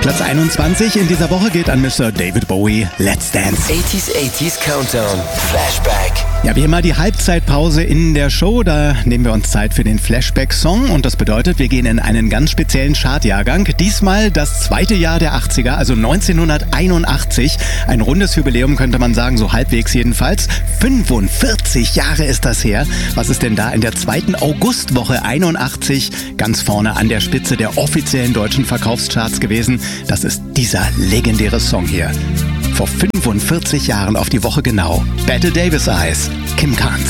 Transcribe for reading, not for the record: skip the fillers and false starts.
Platz 21 in dieser Woche geht an Mr. David Bowie, Let's Dance. 80s Countdown, Flashback. Ja, wie immer die Halbzeitpause in der Show, da nehmen wir uns Zeit für den Flashback-Song und das bedeutet, wir gehen in einen ganz speziellen Chartjahrgang. Diesmal das zweite Jahr der 80er, also 1981. Ein rundes Jubiläum könnte man sagen, so halbwegs jedenfalls. 45 Jahre ist das her. Was ist denn da in der zweiten Augustwoche 81 ganz vorne an der Spitze der offiziellen deutschen Verkaufscharts gewesen? Das ist dieser legendäre Song hier. Vor 45 Jahren auf die Woche genau. Bette Davis Eyes, Kim Carnes.